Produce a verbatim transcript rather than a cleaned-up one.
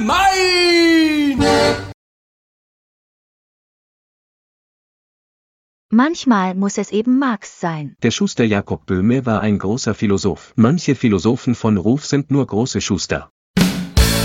gemein! Manchmal muss es eben Marx sein. Der Schuster Jakob Böhme war ein großer Philosoph. Manche Philosophen von Ruf sind nur große Schuster.